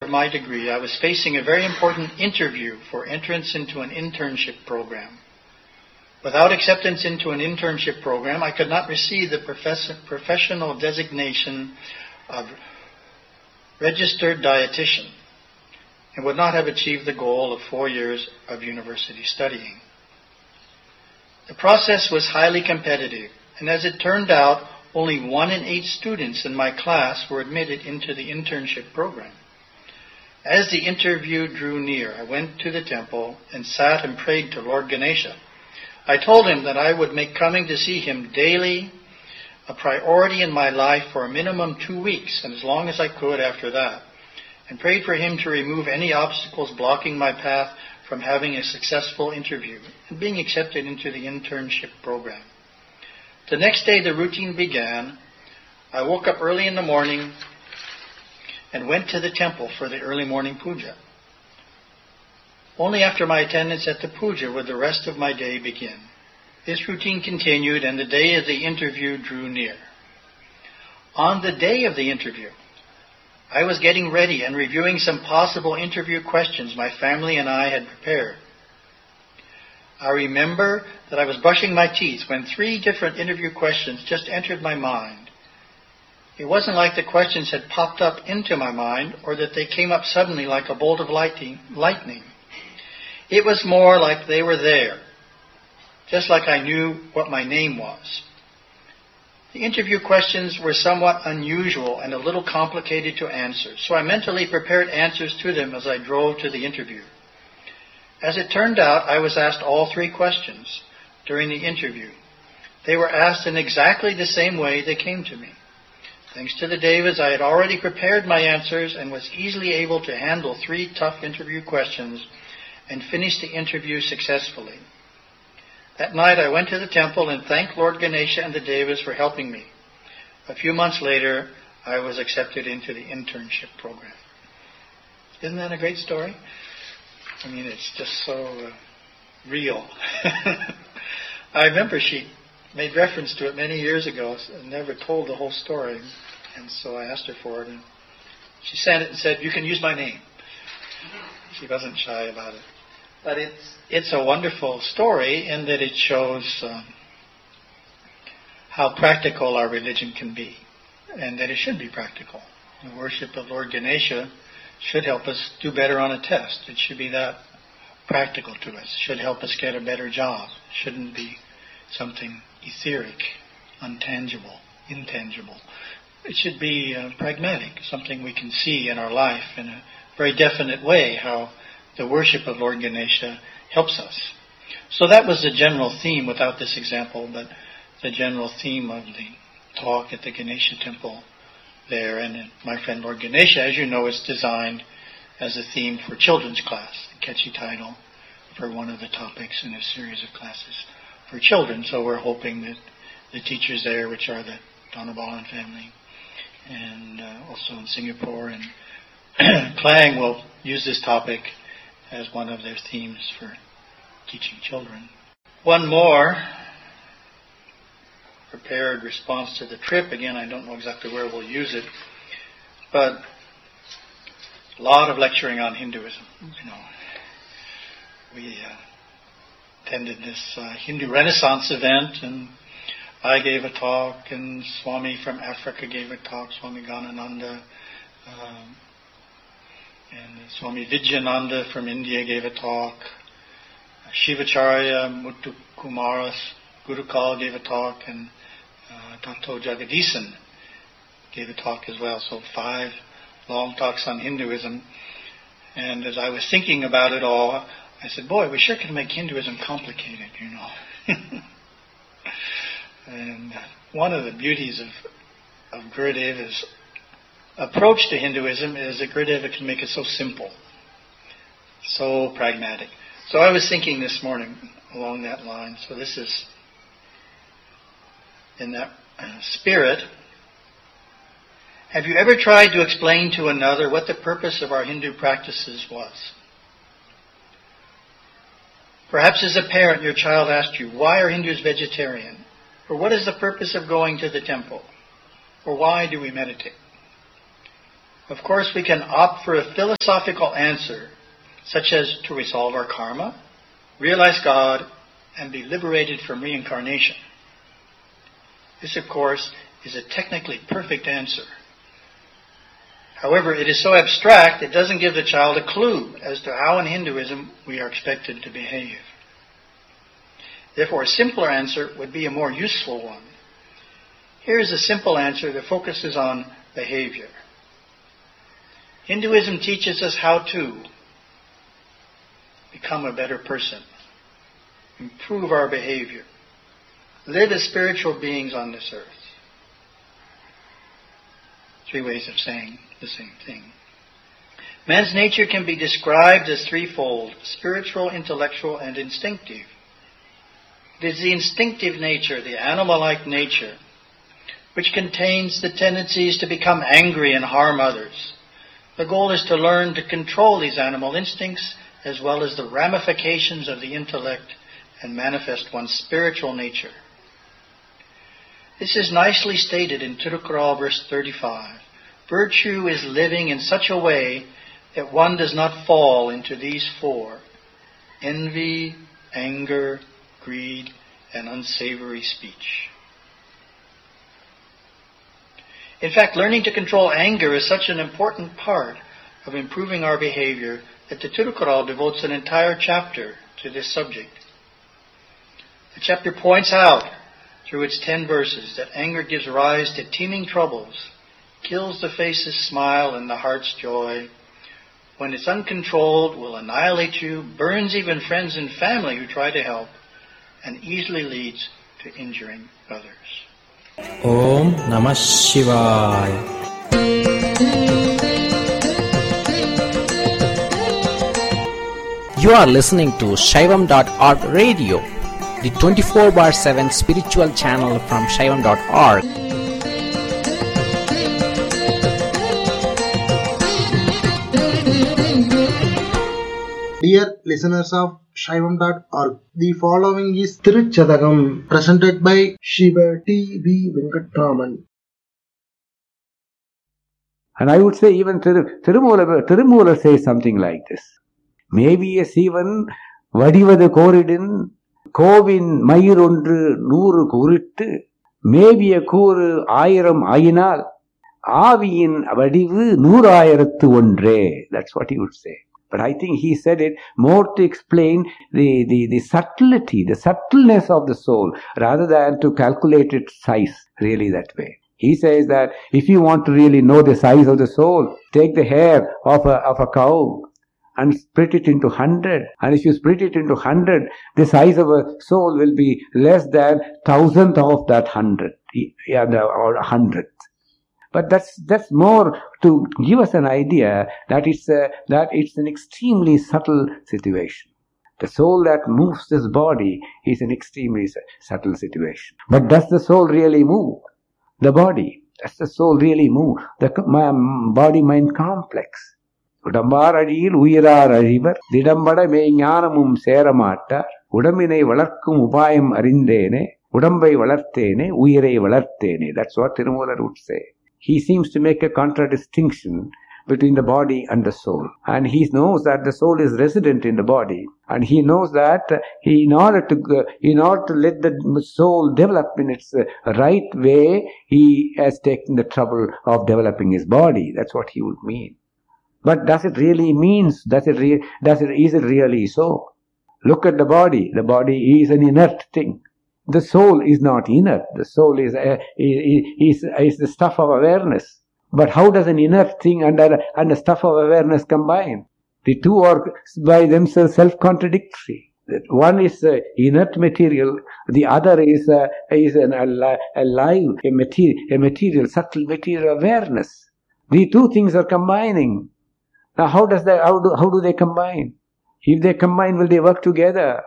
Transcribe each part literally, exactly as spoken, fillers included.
my degree, I was facing a very important interview for entrance into an internship program. Without acceptance into an internship program, I could not receive the profess- professional designation of registered dietitian and would not have achieved the goal of four years of university studying. The process was highly competitive, and as it turned out, only one in eight students in my class were admitted into the internship program. As the interview drew near, I went to the temple and sat and prayed to Lord Ganesha. I told him that I would make coming to see him daily a priority in my life for a minimum two weeks, and as long as I could after that, and prayed for him to remove any obstacles blocking my path from having a successful interview and being accepted into the internship program. The next day the routine began. I woke up early in the morning and went to the temple for the early morning puja. Only after my attendance at the puja would the rest of my day begin. This routine continued, and the day of the interview drew near. On the day of the interview, I was getting ready and reviewing some possible interview questions my family and I had prepared. I remember that I was brushing my teeth when three different interview questions just entered my mind. It wasn't like the questions had popped up into my mind or that they came up suddenly like a bolt of lightning. lightning. It was more like they were there, just like I knew what my name was. The interview questions were somewhat unusual and a little complicated to answer, so I mentally prepared answers to them as I drove to the interview. As it turned out, I was asked all three questions during the interview. They were asked in exactly the same way they came to me. Thanks to the Devas, I had already prepared my answers and was easily able to handle three tough interview questions and finish the interview successfully. That night I went to the temple and thanked Lord Ganesha and the Devas for helping me. A few months later, I was accepted into the internship program. Isn't that a great story? I mean, it's just so uh, real. I remember she made reference to it many years ago and never told the whole story. And so I asked her for it, and she sent it and said, "You can use my name." She wasn't shy about it. But it's it's a wonderful story in that it shows um, how practical our religion can be, and that it should be practical. The worship of Lord Ganesha should help us do better on a test. It should be that practical to us. It should help us get a better job. It shouldn't be something etheric, untangible, intangible. It should be uh, pragmatic, something we can see in our life in a very definite way, how the worship of Lord Ganesha helps us. So that was the general theme, without this example, but the general theme of the talk at the Ganesha temple there. And my friend Lord Ganesha, as you know, is designed as a theme for children's class, a catchy title for one of the topics in a series of classes for children. So we're hoping that the teachers there, which are the Donabalan family, and uh, also in Singapore and Klang, will use this topic as one of their themes for teaching children. One more prepared response to the trip. Again, I don't know exactly where we'll use it, but a lot of lecturing on Hinduism. You know, we uh, attended this uh, Hindu Renaissance event, and I gave a talk, and Swami from Africa gave a talk, Swami Ganananda. Um, And Swami Vidyananda from India gave a talk. Shivacharya Muthukumaras Gurukul gave a talk, and uh, Doctor Jagadisan gave a talk as well. So five long talks on Hinduism. And as I was thinking about it all, I said, boy, we sure can make Hinduism complicated, you know. And one of the beauties of, of Gurudeva's approach to Hinduism is that Gurudeva can make it so simple, so pragmatic. So I was thinking this morning along that line. So this is in that uh, spirit. Have you ever tried to explain to another what the purpose of our Hindu practices was? Perhaps as a parent, your child asked you, why are Hindus vegetarian? Or what is the purpose of going to the temple? Or why do we meditate? Of course, we can opt for a philosophical answer, such as to resolve our karma, realize God, and be liberated from reincarnation. This, of course, is a technically perfect answer. However, it is so abstract, it doesn't give the child a clue as to how in Hinduism we are expected to behave. Therefore, a simpler answer would be a more useful one. Here is a simple answer that focuses on behavior. Hinduism teaches us how to become a better person, improve our behavior, live as spiritual beings on this earth. Three ways of saying the same thing. Man's nature can be described as threefold: spiritual, intellectual, and instinctive. It is the instinctive nature, the animal-like nature, which contains the tendencies to become angry and harm others. The goal is to learn to control these animal instincts as well as the ramifications of the intellect and manifest one's spiritual nature. This is nicely stated in Tirukkural verse thirty-five. Virtue is living in such a way that one does not fall into these four: envy, anger, greed, and unsavory speech. In fact, learning to control anger is such an important part of improving our behavior that the Tirukkural devotes an entire chapter to this subject. The chapter points out, through its ten verses, that anger gives rise to teeming troubles, kills the face's smile and the heart's joy. When it's uncontrolled, will annihilate you, burns even friends and family who try to help, and easily leads to injuring others. Om Namah Shivaya. You are listening to Shaivam dot org radio, the twenty-four bar seven spiritual channel from Shaivam dot org. Dear listeners of Shaivam dot org, the following is Tiruchadagam, presented by Shiva T V Venkatraman. And I would say even Tirumoola, Tirumoola says something like this. Maybe a Sivan Vadivada Koridin Kovin Mayirondru Nuru Kuritu, maybe a Kuru Ayiram Ayinal Aviin Vadivu Nurayarathu Ondre. That's what he would say. But I think he said it more to explain the, the, the subtlety, the subtleness of the soul, rather than to calculate its size really that way. He says that if you want to really know the size of the soul, take the hair of a, of a cow and split it into hundred. And if you split it into hundred, the size of a soul will be less than thousandth of that hundred, yeah, or a hundredth. But that's that's more to give us an idea that it's a, that it's an extremely subtle situation. The soul that moves this body is an extremely subtle situation. But does the soul really move? The body. Does the soul really move? The body-mind complex. Udambar adiyil uyirar arivar, didambada me ஞானமும் சேரமாட்டார், உடம்பினை வளர்க்கும் உபாயம் அறிந்தேனே, உடம்பை வளர்த்தேனே, உயிரை வளர்த்தேனே. That's what Tirumoolar would say. He seems to make a contradistinction between the body and the soul. And he knows that the soul is resident in the body. And he knows that he, in order to in order to let the soul develop in its right way, he has taken the trouble of developing his body. That's what he would mean. But does it really mean, does it, re, does it, is it really so? Look at the body. The body is an inert thing. The soul is not inert. The soul is, uh, is, is, is the stuff of awareness. But how does an inert thing and a, and a stuff of awareness combine? The two are by themselves self-contradictory. One is uh, inert material, the other is uh, is an alive, a material, a material, subtle material awareness. The two things are combining. Now, how does that? How do how do they combine? If they combine, will they work together?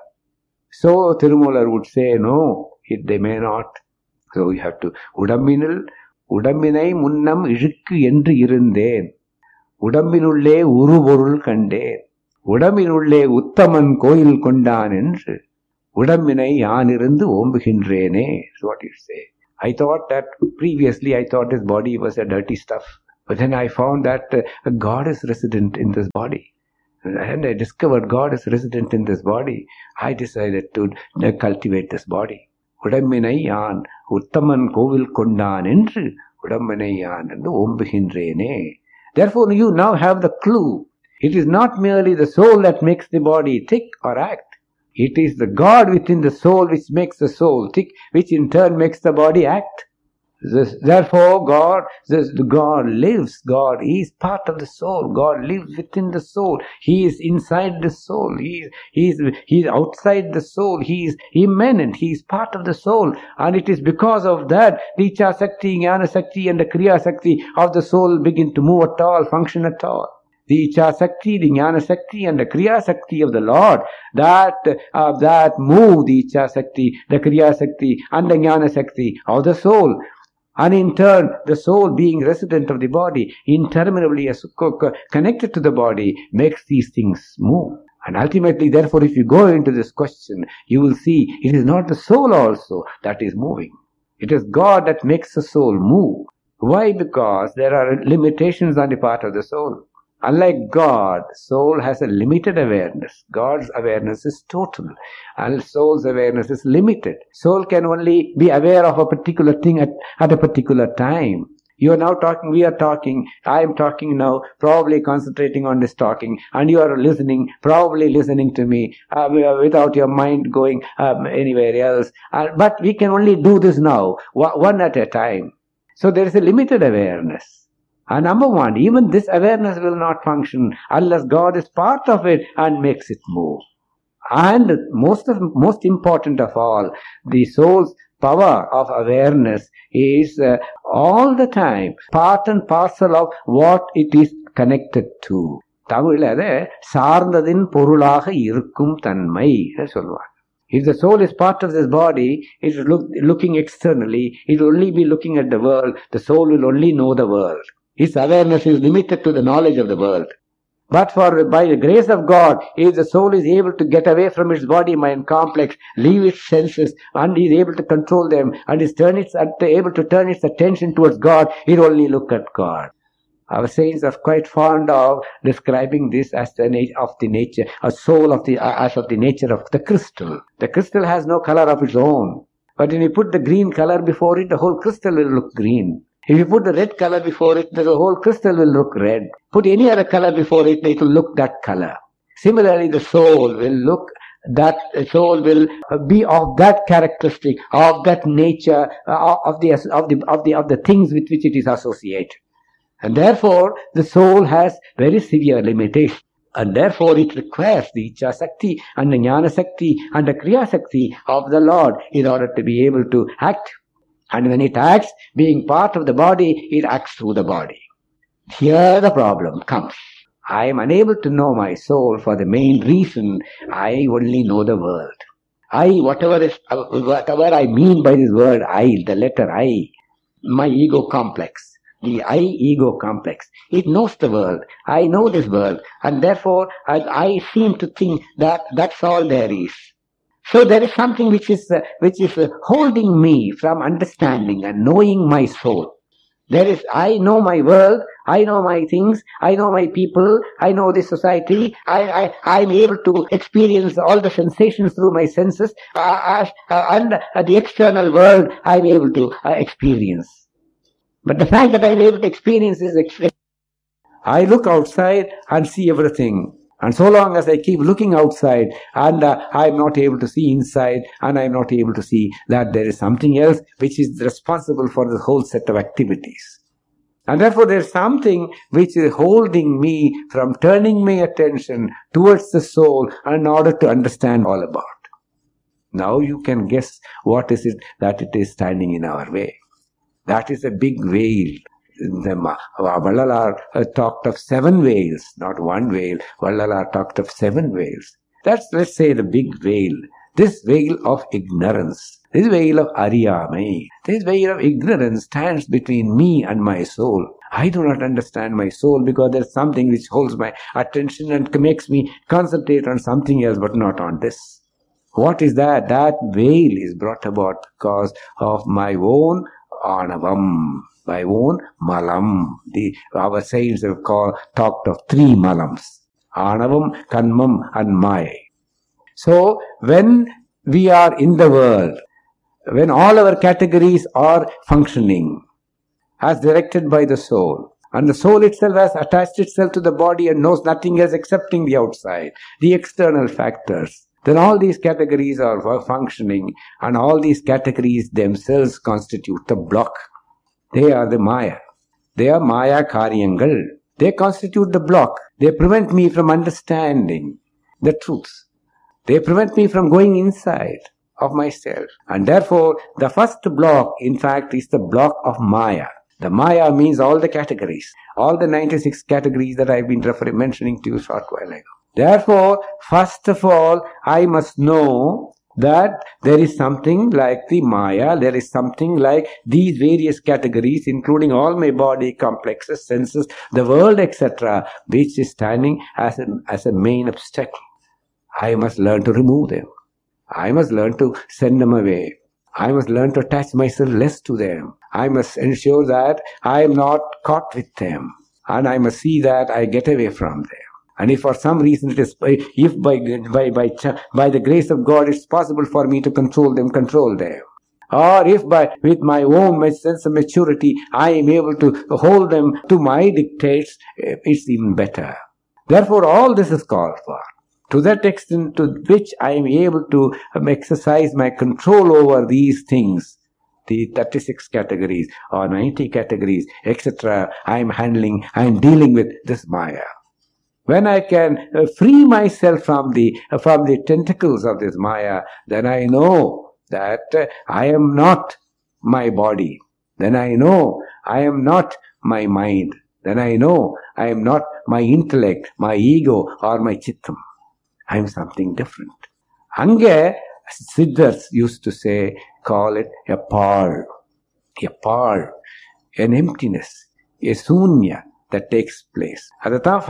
So Tirumoolar would say, no, it, they may not. So we have to Udambinil Udambinai munnam izhukku endru irundhen. Udambinulle uruporul kandhen. Udambinulle uttaman koil kondan endru. Udambinai yaanirundu ombuginrene. Is what you say. I thought that previously I thought this body was a dirty stuff. But then I found that uh, God is resident in this body. And I discovered God is resident in this body. I decided to uh, cultivate this body. உடம்பினை யான் உத்தமன் கோவில் கொண்டான் என்று உடம்பினை யான் என்று ஓம்புகின்றேனே. Therefore you now have the clue. It is not merely the soul that makes the body thick or act. It is the God within the soul which makes the soul thick, which in turn makes the body act. This, therefore God, this, God lives. God is part of the soul. God lives within the soul. He is inside the soul. He is, he is, he is outside the soul. He is immanent. He is part of the soul. And it is because of that the Icha Sakti, Jnana Sakti and the Kriya Sakti of the soul begin to move at all, function at all. The Icha Sakti, the Jnana Sakti and the Kriya Sakti of the Lord, that, uh, that move the Icha Sakti, the Kriya Sakti and the Jnana Sakti of the soul. And in turn, the soul being resident of the body, interminably connected to the body, makes these things move. And ultimately, therefore, if you go into this question, you will see it is not the soul also that is moving. It is God that makes the soul move. Why? Because there are limitations on the part of the soul. Unlike God, soul has a limited awareness. God's awareness is total, and soul's awareness is limited. Soul can only be aware of a particular thing at, at a particular time. You are now talking, we are talking, I am talking now, probably concentrating on this talking, and you are listening, probably listening to me, uh, without your mind going um, anywhere else. Uh, but we can only do this now, one at a time. So there is a limited awareness. And number one, even this awareness will not function unless God is part of it and makes it move. And most of, most important of all, the soul's power of awareness is uh, all the time part and parcel of what it is connected to. தமிழில் அதை சார்ந்ததின் பொருளாக இருக்கும் தன்மை சொல்வார். If the soul is part of this body, it is look, looking externally, it will only be looking at the world, the soul will only know the world. Its awareness is limited to the knowledge of the world. But for by the grace of God, if the soul is able to get away from its body, mind complex, leave its senses, and is able to control them, and is turn its, able to turn its attention towards God, it will only look at God. Our saints are quite fond of describing this as the nature of the nature, a soul of the, as of the nature of the crystal. The crystal has no color of its own. But when you put the green color before it, the whole crystal will look green. If you put the red color before it, the whole crystal will look red. Put any other color before it, it will look that color. Similarly, the soul will look, that soul will be of that characteristic, of that nature, uh, of the, of the, of the, of the things with which it is associated. And therefore, the soul has very severe limitations. And therefore, it requires the Icha Sakti and the Jnana Sakti and the Kriya Sakti of the Lord in order to be able to act. And when it acts, being part of the body, it acts through the body. Here the problem comes. I am unable to know my soul for the main reason I only know the world. I, whatever is, whatever I mean by this word, I, the letter I, my ego complex. The I ego complex. It knows the world. I know this world. And therefore, I, I seem to think that that's all there is. So there is something which is, uh, which is uh, holding me from understanding and knowing my soul. There is, I know my world, I know my things, I know my people, I know the society, I, I, I'm able to experience all the sensations through my senses, uh, uh, and uh, the external world I'm able to uh, experience. But the fact that I'm able to experience is, I look outside and see everything. And so long as I keep looking outside and uh, I'm not able to see inside and I'm not able to see that there is something else which is responsible for the whole set of activities. And therefore there's something which is holding me from turning my attention towards the soul in order to understand all about. Now you can guess what is it that it is standing in our way. That is a big veil. The Vallalar uh, talked of seven veils, not one veil. Vallalar talked of seven veils. That's, let's say, the big veil. This veil of ignorance, this veil of ariyamai, this veil of ignorance stands between me and my soul. I do not understand my soul because there's something which holds my attention and makes me concentrate on something else but not on this. What is that? That veil is brought about because of my own anavam. My own malam. The, our saints have called, talked of three malams. Anavam, Kanmam and Maya. So, when we are in the world, when all our categories are functioning as directed by the soul, and the soul itself has attached itself to the body and knows nothing else excepting the outside, the external factors, then all these categories are functioning, and all these categories themselves constitute the block. They are the Maya. They are Maya Karyangal. They constitute the block. They prevent me from understanding the truth. They prevent me from going inside of myself. And therefore, the first block, in fact, is the block of Maya. The Maya means all the categories, all the ninety-six categories that I've been referring, mentioning to you a short while ago. Therefore, first of all, I must know that there is something like the Maya, there is something like these various categories, including all my body complexes, senses, the world, et cetera, which is standing as a, as a main obstacle. I must learn to remove them. I must learn to send them away. I must learn to attach myself less to them. I must ensure that I am not caught with them. And I must see that I get away from them. And if for some reason it is, if by, by, by, by the grace of God it's possible for me to control them, control them. Or if by, with my own my sense of maturity, I am able to hold them to my dictates, it's even better. Therefore, all this is called for. To that extent to which I am able to exercise my control over these things, the thirty-six categories or ninety categories, et cetera, I am handling, I am dealing with this Maya. When I can free myself from the from the tentacles of this Maya, then I know that I am not my body. Then I know I am not my mind. Then I know I am not my intellect, my ego or my chittam. I am something different. Ange, Siddhas used to say, call it a par, a par, an emptiness, a sunya that takes place. Adatha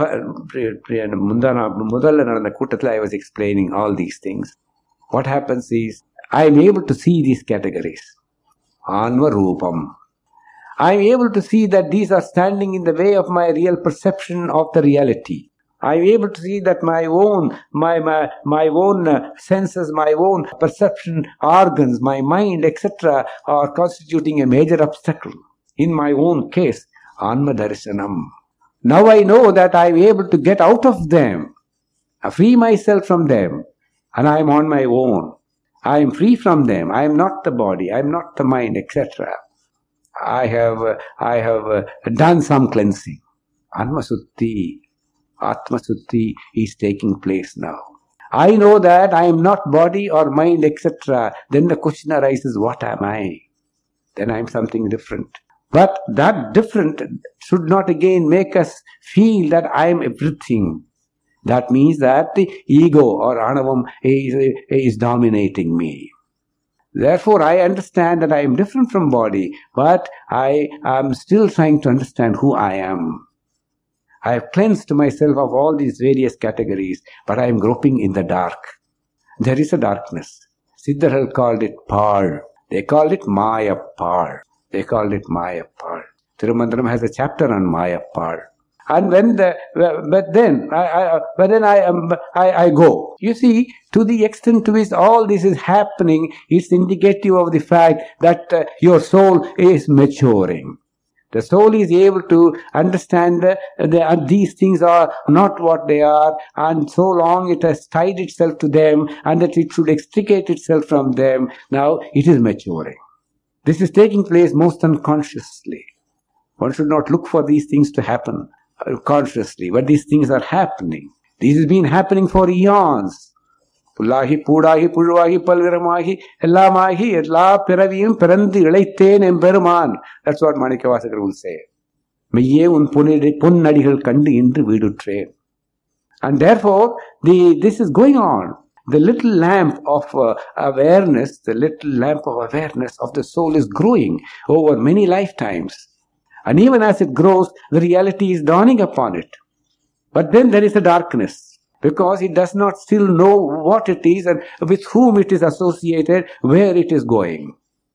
mudalla nadanda koottathila I was explaining all these things. What happens is, I am able to see these categories. Anva Rupam. I am able to see that these are standing in the way of my real perception of the reality. I am able to see that my own, my, my, my own uh, senses, my own perception organs, my mind, et cetera are constituting a major obstacle. In my own case, Anma Darshanam. Now I know that I am able to get out of them, I free myself from them, and I am on my own. I am free from them. I am not the body. I am not the mind, et cetera. I have, uh, I have uh, done some cleansing. Anma Sutti. Atma Sutti is taking place now. I know that I am not body or mind, et cetera. Then the question arises, what am I? Then I am something different. But that different should not again make us feel that I am everything. That means that the ego or anavam is, is dominating me. Therefore, I understand that I am different from body, but I am still trying to understand who I am. I have cleansed myself of all these various categories, but I am groping in the dark. There is a darkness. Siddhar called it par. They called it Maya par. They called it Maya par. Tirumandaram has a chapter on Maya par. And when the, but then, I, I, but then I, um, I, I go. You see, to the extent to which all this is happening, it's indicative of the fact that uh, your soul is maturing. The soul is able to understand that the, these things are not what they are, and so long it has tied itself to them and that it should extricate itself from them, now it is maturing. This is taking place most unconsciously. One should not look for these things to happen consciously, but these things are happening. This has been happening for eons. Pullahi, Pudahi, Puzhuvahi, Palviramahi, Ellamahi, Ella Piraviyum, Pirandi, Ilaithen, Emperuman. That's what Manikavasakar will say. Meye un punnadigal kandi indru vidutre. And therefore, the, this is going on. The little lamp of uh, awareness, the little lamp of awareness of the soul is growing over many lifetimes. And even as it grows, the reality is dawning upon it. But then there is a darkness. Because it does not still know what it is and with whom it is associated, where it is going.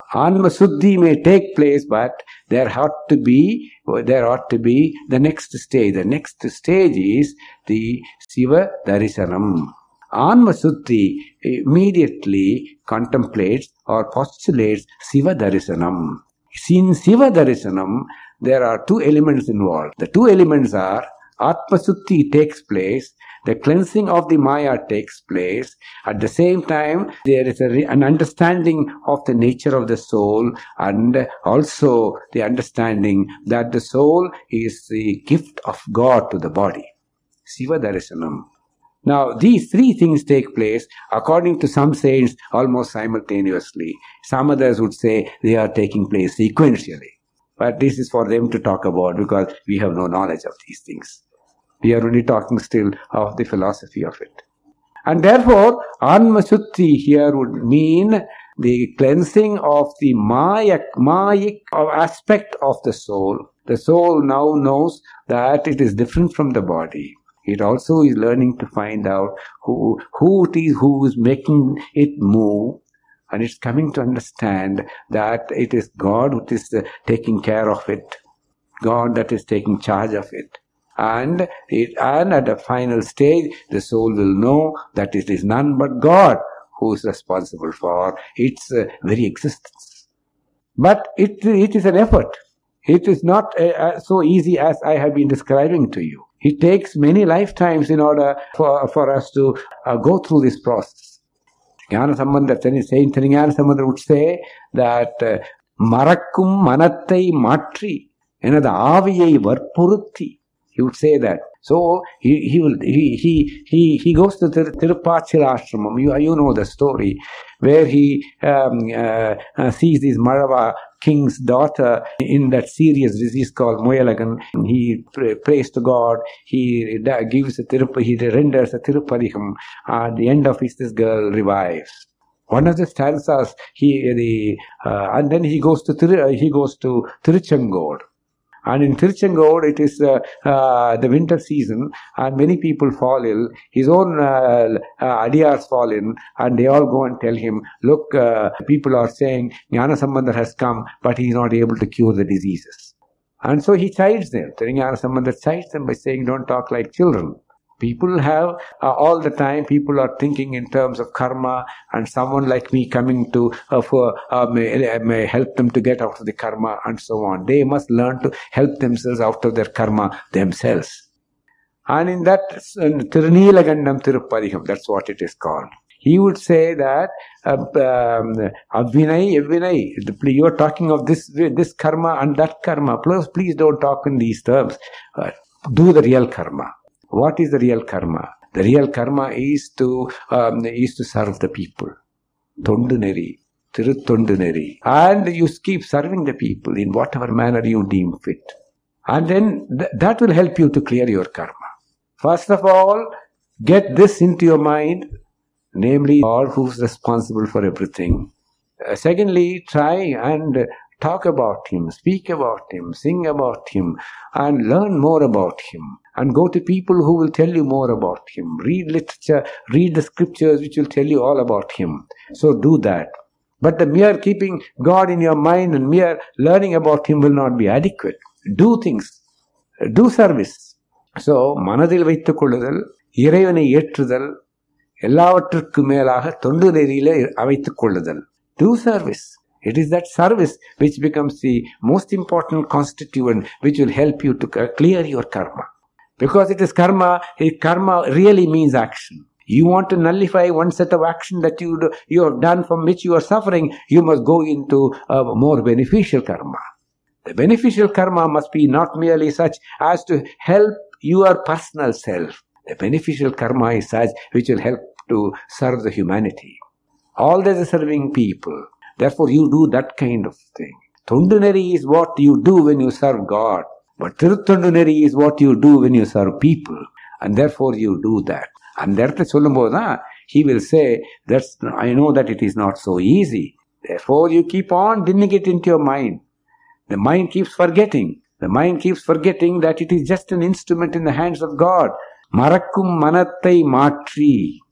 Anma Suddhi may take place, but there ought to be, there ought to be the next stage. The next stage is the Siva Darisanam. Anma Suddhi immediately contemplates or postulates Siva Darisanam. In Siva Darisanam, there are two elements involved. The two elements are Atma Suddhi takes place, the cleansing of the Maya takes place. At the same time, there is a, an understanding of the nature of the soul, and also the understanding that the soul is the gift of God to the body. Siva Darisanam. Now, these three things take place, according to some saints, almost simultaneously. Some others would say they are taking place sequentially. But this is for them to talk about, because we have no knowledge of these things. We are only talking still of the philosophy of it. And therefore, Anma Suddhi here would mean the cleansing of the Maya, Mayic aspect of the soul. The soul now knows that it is different from the body. It also is learning to find out who, who it is who is making it move. And it's coming to understand that it is God who is uh, taking care of it. God that is taking charge of it. And, it, and at the final stage, the soul will know that it is none but God who is responsible for its uh, very existence. But it, it is an effort. It is not uh, so easy as I have been describing to you. It takes many lifetimes in order for, for us to uh, go through this process. Jnana Sambandha, Saint Jnana Sambandha would say that uh, Marakkum Manattai Matri, enada Aviyai Varpuruthi. He would say that. So he he will he he he, he goes to Tir- Tirupachila Ashramam. You you know the story where he um, uh, uh, sees this Marava king's daughter in that serious disease called Moyalagan. He pray, prays to God. He da, gives a Tirupa, he renders a Tirupadikam. At the end of it, this girl revives. One of the stanzas, he the uh, and then he goes to Tir- he goes to Tiruchengod. And in Tiruchengod, it is uh, uh, the winter season, and many people fall ill. His own uh, uh, adiyars fall in, and they all go and tell him, look, uh, people are saying Jnana Sambandha has come, but he is not able to cure the diseases. And so he chides them. Jnana Sambandha chides them by saying, don't talk like children. People have, uh, all the time, people are thinking in terms of karma, and someone like me coming to, uh, for, uh, may, may help them to get out of the karma, and so on. They must learn to help themselves out of their karma themselves. And in that, Tirunilagandam Tirupadikam, that's what it is called. He would say that, uh, um, Avinay, Avinay, you are talking of this, this karma and that karma. Plus, please don't talk in these terms. Uh, do the real karma. What is the real karma? The real karma is to um, is to serve the people. Tonduneri, Tirutonduneri. And you keep serving the people in whatever manner you deem fit. And then th- that will help you to clear your karma. First of all, get this into your mind, namely God who's responsible for everything. Uh, secondly, try and talk about Him, speak about Him, sing about Him, and learn more about Him. And go to people who will tell you more about Him. Read literature, read the scriptures which will tell you all about Him. So do that. But the mere keeping God in your mind and mere learning about Him will not be adequate. Do things. Do service. So, manadil வைத்துக் கொள்ளுதல், இறைவனை ஏற்றுதல், எல்லாவற்றிற்கு மேலாக தொண்டு நெறியிலே வைத்துக் கொள்ளுதல். Do service. It is that service which becomes the most important constituent which will help you to clear your karma. Because it is karma, karma really means action. You want to nullify one set of action that you do, you have done from which you are suffering, you must go into a more beneficial karma. The beneficial karma must be not merely such as to help your personal self. The beneficial karma is such which will help to serve the humanity. All that is serving people. Therefore, you do that kind of thing. Tonduneri is what you do when you serve God. But Tirutonduneri is what you do when you serve people. And therefore, you do that. And therefore, he will say, that's, I know that it is not so easy. Therefore, you keep on dinning it into your mind. The mind keeps forgetting. The mind keeps forgetting that it is just an instrument in the hands of God. Marakkum manattai matri.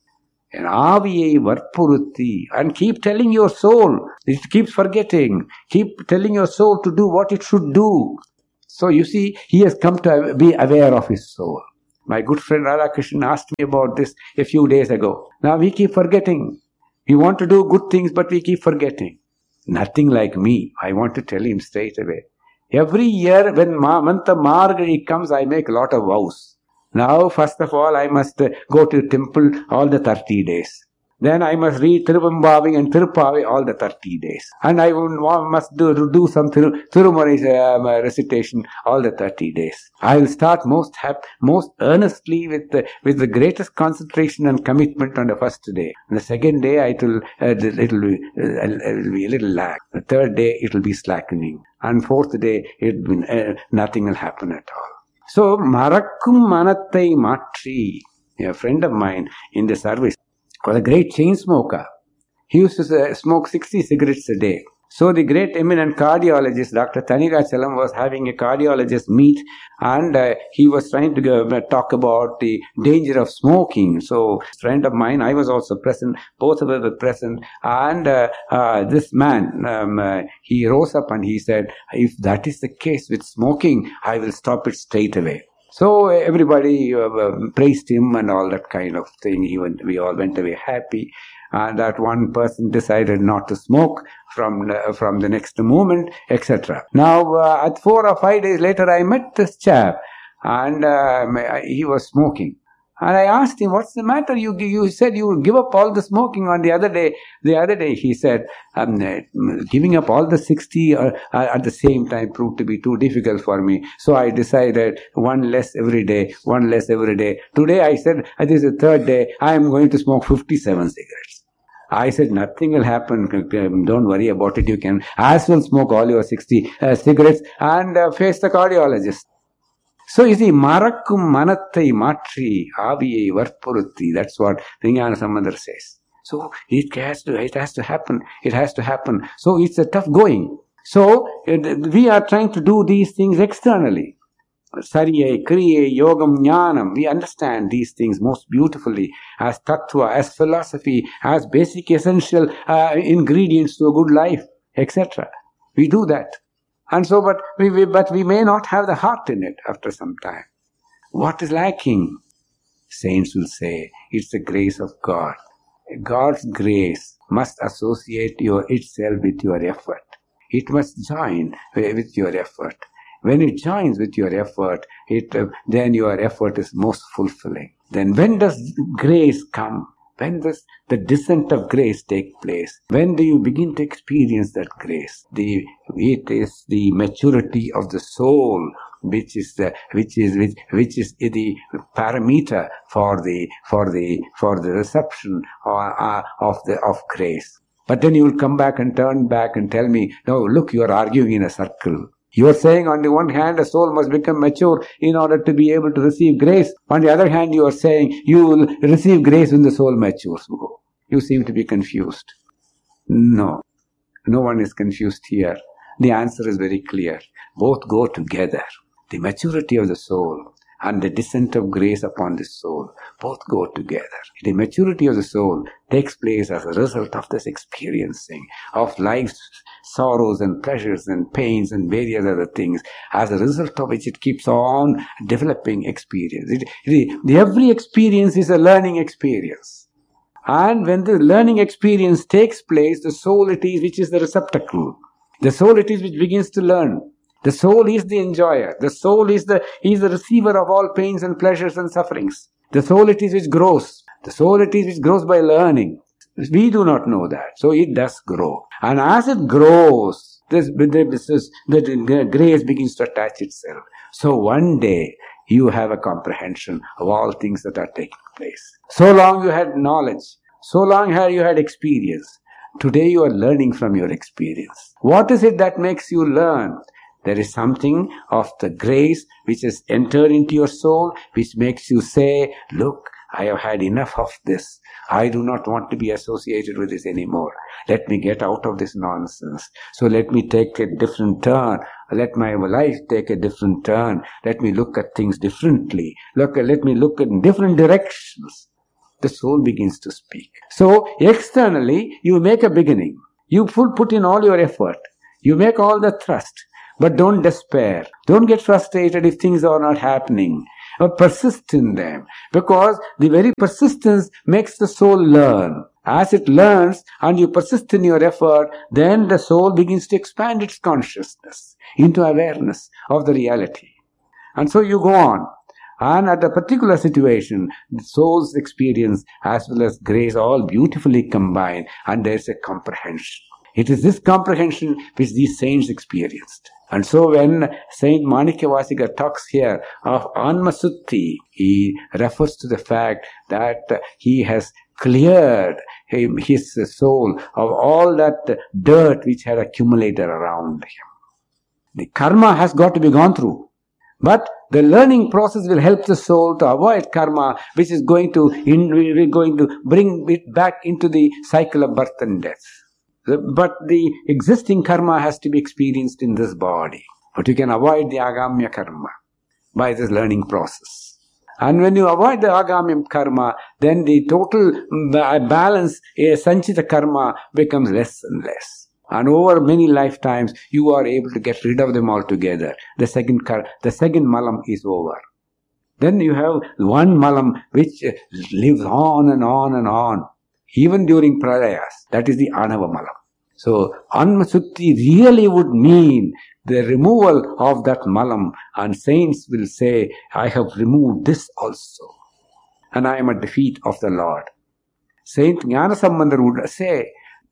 And Aviyai Varpuruthi. And keep telling your soul. It keeps forgetting. Keep telling your soul to do what it should do. So you see, he has come to be aware of his soul. My good friend Radhakrishnan asked me about this a few days ago. Now we keep forgetting. We want to do good things, but we keep forgetting. Nothing like me. I want to tell him straight away. Every year when Ma- month of Margazhi comes, I make a lot of vows. Now, first of all, I must uh, go to temple all the thirty days. Then I must read Tiruvambavi and Tiruppavi all the thirty days. And I must do, do some Tirumurai uh, recitation all the thirty days. I will start most hap- most earnestly with the, with the greatest concentration and commitment on the first day. On the second day, it will, uh, it will, be, uh, it will be a little lag. The third day, it will be slackening. And fourth day, it will, uh, nothing will happen at all. So, Marakkum Manattai Matri, a friend of mine in the service, was a great chain smoker. He used to smoke sixty cigarettes a day. So the great eminent cardiologist, Doctor Thanirachalam, was having a cardiologist meet, and uh, he was trying to go, uh, talk about the danger of smoking. So a friend of mine, I was also present, both of us were present, and uh, uh, this man, um, uh, he rose up and he said, if that is the case with smoking, I will stop it straight away. So everybody uh, praised him and all that kind of thing. He went, we all went away happy. And that one person decided not to smoke from uh, from the next moment, et cetera. Now, uh, at four or five days later, I met this chap, and uh, he was smoking. And I asked him, "What's the matter? You you said you would give up all the smoking on the other day." The other day, he said, um, "Giving up all the sixty uh, at the same time proved to be too difficult for me. So I decided one less every day, one less every day. Today, I said, this is the third day. I am going to smoke fifty-seven cigarettes." I said, "Nothing will happen. Don't worry about it. You can as well smoke all your sixty uh, cigarettes and uh, face the cardiologist." So you see, Marakkum Manattai Matri Aviyai Varpuruthi. That's what Vijnana Sambandar says. So it has to, it has to happen. It has to happen. So it's a tough going. So we are trying to do these things externally. Sariyai, Kriyai, Yogam, Jnanam. We understand these things most beautifully as tattva, as philosophy, as basic essential uh, ingredients to a good life, et cetera. We do that. And so, but we, we, but we may not have the heart in it after some time. What is lacking? Saints will say, it's the grace of God. God's grace must associate your itself with your effort. It must join with your effort. When it joins with your effort, it uh, then your effort is most fulfilling. Then when does grace come? When does the descent of grace take place? When do you begin to experience that grace? The it is the maturity of the soul, which is the which is which, which is the parameter for the for the for the reception or, uh, of the of grace. But then you will come back and turn back and tell me, "No, look, you are arguing in a circle." You are saying on the one hand, a soul must become mature in order to be able to receive grace. On the other hand, you are saying you will receive grace when the soul matures. You seem to be confused. No, no one is confused here. The answer is very clear. Both go together. The maturity of the soul and the descent of grace upon the soul both go together. The maturity of the soul takes place as a result of this experiencing of life's sorrows and pleasures and pains and various other things, as a result of which it keeps on developing experience. It, it, every experience is a learning experience. And when the learning experience takes place, the soul it is which is the receptacle. The soul it is which begins to learn. The soul is the enjoyer. The soul is the, is the receiver of all pains and pleasures and sufferings. The soul it is which grows. The soul it is which grows by learning. We do not know that. So it does grow. And as it grows, this, this, this, the grace begins to attach itself. So one day, you have a comprehension of all things that are taking place. So long you had knowledge. So long you had experience. Today you are learning from your experience. What is it that makes you learn? There is something of the grace which has entered into your soul, which makes you say, "Look, I have had enough of this. I do not want to be associated with this anymore. Let me get out of this nonsense. So let me take a different turn. Let my life take a different turn. Let me look at things differently. Look, let me look in different directions." the soul begins to speak. So externally, you make a beginning. You full put in all your effort. You make all the thrust. But don't despair. Don't get frustrated if things are not happening. But persist in them. Because the very persistence makes the soul learn. As it learns and you persist in your effort, then the soul begins to expand its consciousness into awareness of the reality. And so you go on. And at a particular situation, the soul's experience as well as grace all beautifully combine, and there is a comprehension. It is this comprehension which these saints experienced. And so when Saint Manikyavasiga talks here of Anmasutti, he refers to the fact that he has cleared his soul of all that dirt which had accumulated around him. The karma has got to be gone through. But the learning process will help the soul to avoid karma, which is going to, in, going to bring it back into the cycle of birth and death. But the existing karma has to be experienced in this body. But you can avoid the agamya karma by this learning process. And when you avoid the agamya karma, then the total balance, a sanchita karma, becomes less and less. And over many lifetimes, you are able to get rid of them altogether. The second kar- the second malam is over. Then you have one malam which lives on and on and on, even during pralayas. That is the anava malam. So, Anmasutti really would mean the removal of that malam, and saints will say, I have removed this also, and I am at the feet of the Lord. Saint Jnanasambandar would say,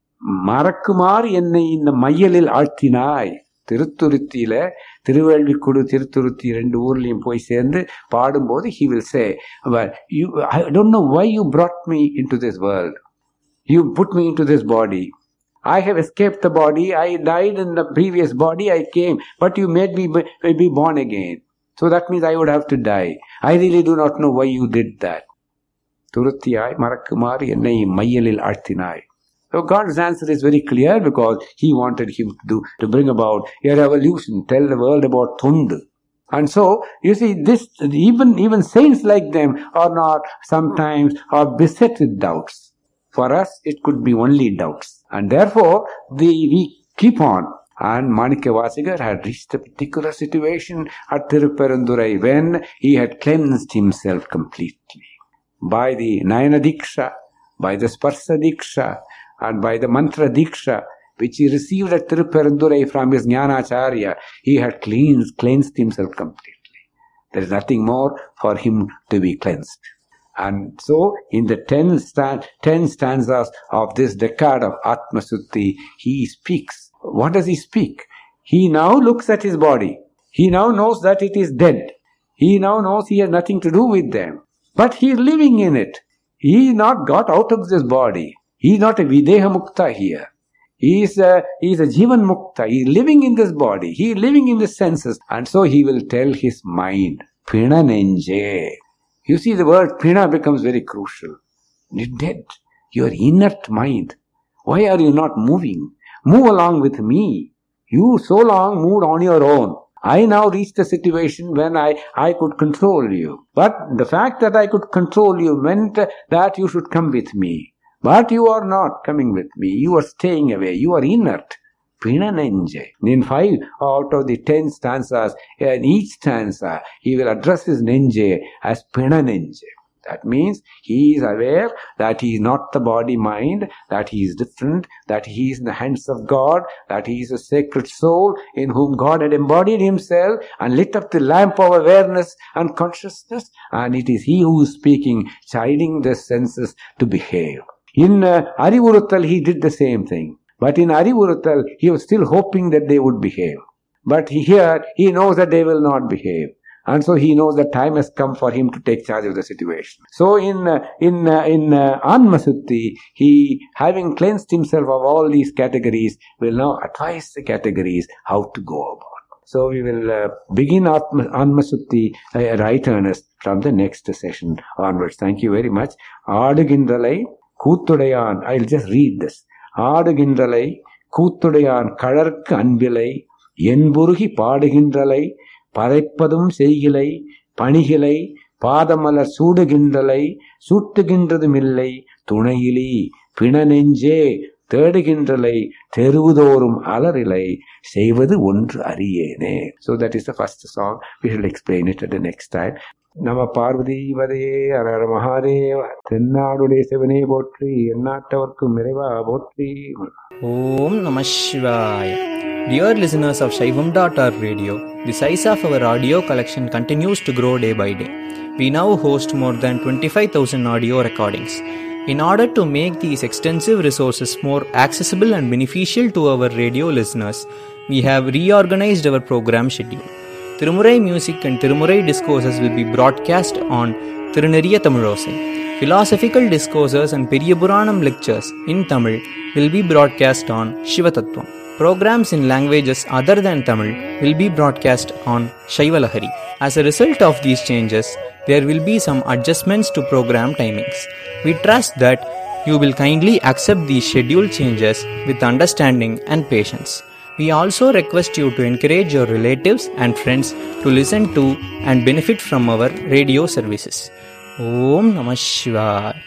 மறக்குமாறு என்னை இந்த மையலில் ஆழ்த்தினாய். திருத்துருத்தியில திருவேள்விக்குடு திருத்துருத்தி ரெண்டு ஊர்லயும் போய் சேர்ந்து பாடும்போது he will say, well, you, I don't know why you brought me into this world. You put me into this body. I have escaped the body. I died in the previous body. I came, but you made me be born again. So that means I would have to die. I really do not know why you did that. Turutiyai மறக்குமாறு என்னை மையலில் ஆழ்த்தினாய். So God's answer is very clear, because He wanted him to do, to bring about a revolution, tell the world about Thundu. And so, you see, this, even, even saints like them are not sometimes are beset with doubts. For us, it could be only doubts. And therefore, the, we keep on. And Manikyavasigar had reached a particular situation at Tiruperandurai when he had cleansed himself completely. By the Nayana Diksha, by the Sparsa Diksha, and by the Mantra Diksha, which he received at Tiruperandurai from his Jnanacharya, he had cleansed, cleansed himself completely. There is nothing more for him to be cleansed. And so, in the ten, stand, ten stanzas of this decade of Atmasutti, he speaks. What does he speak? He now looks at his body. He now knows that it is dead. He now knows he has nothing to do with them. But he is living in it. He is not got out of this body. He is not a Videha Mukta here. He is a, he is a Jivan Mukta. He is living in this body. He is living in the senses. And so he will tell his mind, Pina Nenje. You see, the word Pina becomes very crucial. You're dead. Your inert mind. Why are you not moving? Move along with me. You so long moved on your own. I now reached a situation when I, I could control you. But the fact that I could control you meant that you should come with me. But you are not coming with me. You are staying away. You are inert. Pina Nenje. In five out of the ten stanzas, in each stanza, he will address his Nenje as Pina Nenje. That means he is aware that he is not the body-mind, that he is different, that he is in the hands of God, that he is a sacred soul in whom God had embodied himself and lit up the lamp of awareness and consciousness, and it is he who is speaking, chiding the senses to behave. In uh, Arivuruttal, he did the same thing. But in Arivuruttal, he was still hoping that they would behave. But here, he knows that they will not behave. And so he knows that time has come for him to take charge of the situation. So in uh, in uh, in uh, Anmasutti, he, having cleansed himself of all these categories, will now advise the categories how to go about. So we will uh, begin Anmasutti uh, right earnest from the next session onwards. Thank you very much. Aadugindalai Kootudayan. I'll just read this. Aadugindalai Kootudayan Kalarkku Anbilai Yenburugi Paadugindralai பதைப்பதும் செய்கிலை பணிகிலை பாதமலர் சூடுகின்றலை சூட்டுகின்றதுமில்லை துணையிலி பிண நெஞ்சே தேடுகின்றலை தெருவுதோறும் அலறிலை செய்வது ஒன்று அறியேனே. So that is the first song. We shall explain it at the next time. நம பார்வதி வதையே அரர மகாதேவ. தென்னாடுடைய சிவனே போற்றி, எந்நாட்டவர்க்கும் இறைவா போற்றி. Om Namah Shivaya. Dear listeners of Shaivam dot org radio, the size of our audio collection continues to grow day by day. We now host more than twenty-five thousand audio recordings. In order to make these extensive resources more accessible and beneficial to our radio listeners, we have reorganized our program schedule. Tirumurai music and Tirumurai discourses will be broadcast on Tiruneriya Tamilosai. Philosophical discourses and Periyapuranam lectures in Tamil will be broadcast on Shivatattvam. Programs in languages other than Tamil will be broadcast on Shaivalahari. As a result of these changes, there will be some adjustments to program timings. We trust that you will kindly accept these schedule changes with understanding and patience. We also request you to encourage your relatives and friends to listen to and benefit from our radio services. Om Namah Shivaya.